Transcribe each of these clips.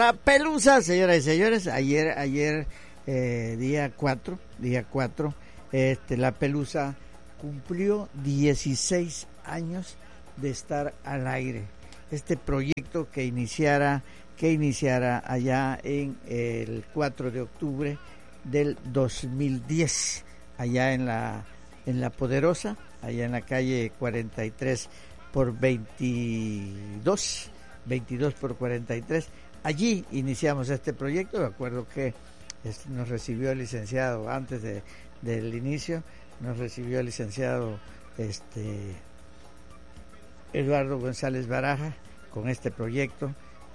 La Pelusa, señoras y señores, ayer día 4, La Pelusa cumplió 16 años de estar al aire. Este proyecto que iniciara allá en el 4 de octubre del 2010, allá en la Poderosa, allá en la calle 43 por 22 por 43. Allí iniciamos este proyecto. Me acuerdo que nos recibió el licenciado antes del inicio, nos recibió el licenciado Eduardo González Baraja con este proyecto.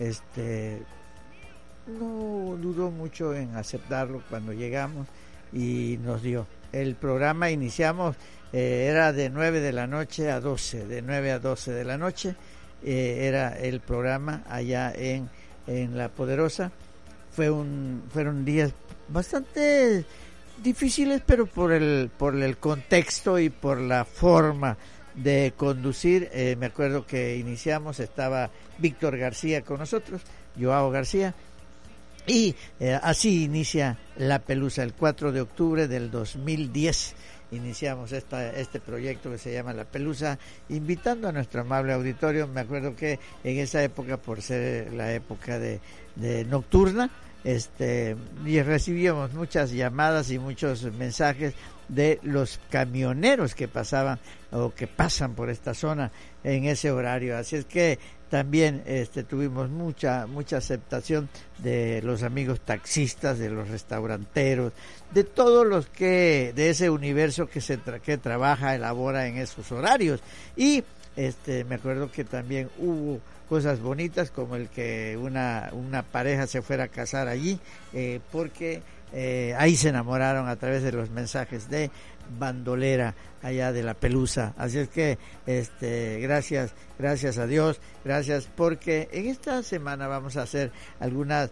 No dudó mucho en aceptarlo cuando llegamos y nos dio. El programa iniciamos, era de 9 de la noche a 12, de 9 a 12 de la noche, era el programa allá en La Poderosa. Fueron días bastante difíciles, pero por el contexto y por la forma de conducir. Me acuerdo que iniciamos, estaba Víctor García con nosotros, Joao García, y así inicia La Pelusa. El 4 de octubre del 2010 iniciamos este proyecto que se llama La Pelusa, invitando a nuestro amable auditorio. Me acuerdo que en esa época, por ser la época de nocturna, y recibíamos muchas llamadas y muchos mensajes de los camioneros que pasaban o que pasan por esta zona en ese horario. Así es que también tuvimos mucha aceptación de los amigos taxistas, de los restauranteros, de todos los que de ese universo que trabaja, elabora en esos horarios. Y me acuerdo que también hubo cosas bonitas, como el que una pareja se fuera a casar allí, porque ahí se enamoraron a través de los mensajes de bandolera allá de La Pelusa. Así es que gracias a Dios, gracias, porque en esta semana vamos a hacer algunas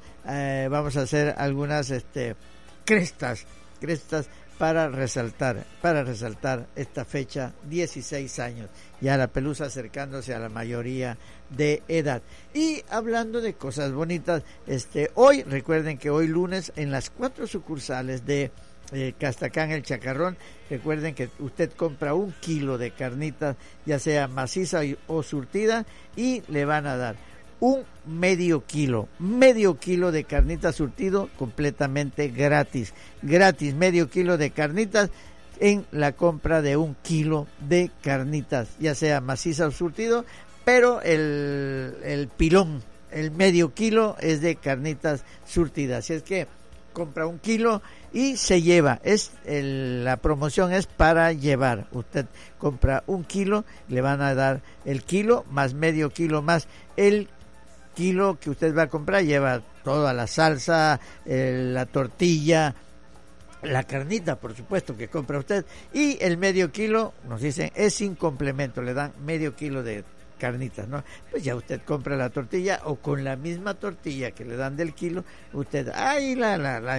crestas para resaltar esta fecha, 16 años, ya La Pelusa acercándose a la mayoría de edad. Y hablando de cosas bonitas, hoy, recuerden que hoy lunes, en las 4 sucursales de Castacán El Chacarrón, recuerden que usted compra 1 kilo de carnitas, ya sea maciza o surtida, y le van a dar un medio kilo de carnitas surtido completamente gratis, medio kilo de carnitas en la compra de 1 kilo de carnitas, ya sea maciza o surtido, pero el pilón, el medio kilo es de carnitas surtidas. Así es que compra 1 kilo y se lleva, la promoción es para llevar. Usted compra 1 kilo, le van a dar el kilo más medio kilo más el kilo que usted va a comprar, lleva toda la salsa, la tortilla, la carnita, por supuesto, que compra usted, y el medio kilo, nos dicen, es sin complemento, le dan medio kilo de carnitas, ¿no? Pues ya usted compra la tortilla, o con la misma tortilla que le dan del kilo, usted ahí la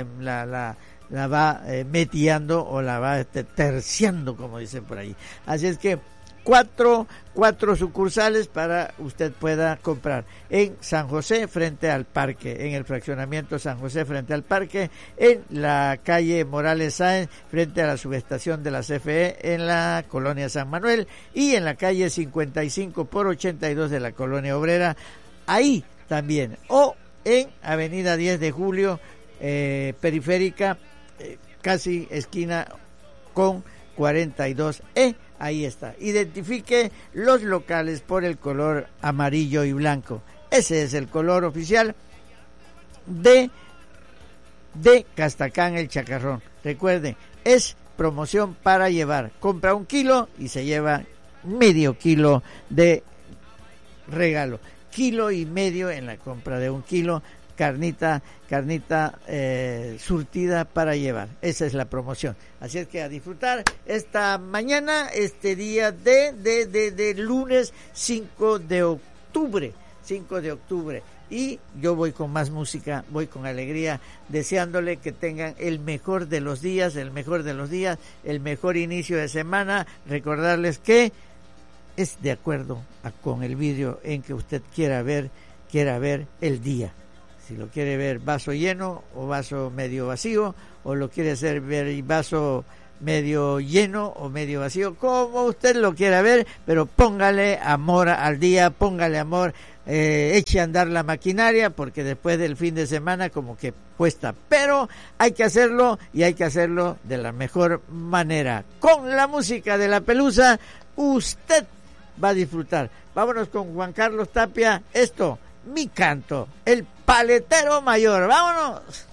va meteando, o la va terciando, como dicen por ahí. Así es que cuatro sucursales para usted pueda comprar en San José frente al parque, en el fraccionamiento San José frente al parque, en la calle Morales Sáenz frente a la subestación de la CFE en la colonia San Manuel, y en la calle 55 por 82 de la colonia Obrera, ahí también, o en avenida 10 de Julio, periférica, casi esquina con 42E. Ahí está. Identifique los locales por el color amarillo y blanco. Ese es el color oficial de Castacán El Chacarrón. Recuerden, es promoción para llevar. Compra 1 kilo y se lleva medio kilo de regalo. 1,5 kilos en la compra de 1 kilo. Carnita surtida para llevar. Esa es la promoción. Así es que a disfrutar esta mañana, este día de lunes 5 de octubre. Y yo voy con más música, voy con alegría, deseándole que tengan el mejor de los días, el mejor inicio de semana. Recordarles que es de acuerdo con el vídeo en que usted quiera ver el día. Si lo quiere ver vaso lleno o vaso medio vacío, o lo quiere hacer ver vaso medio lleno o medio vacío, como usted lo quiera ver, pero póngale amor al día, póngale amor, eche a andar la maquinaria, porque después del fin de semana como que cuesta, pero hay que hacerlo, y hay que hacerlo de la mejor manera. Con la música de La Pelusa, usted va a disfrutar. Vámonos con Juan Carlos Tapia, esto, Mi Canto, el paletero mayor. ¡Vámonos!